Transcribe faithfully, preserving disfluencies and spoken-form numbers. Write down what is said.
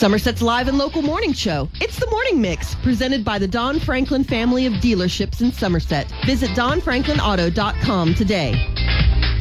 Somerset's live and local morning show. It's the Morning Mix, presented by the Don Franklin family of dealerships in Somerset. Visit don franklin auto dot com today.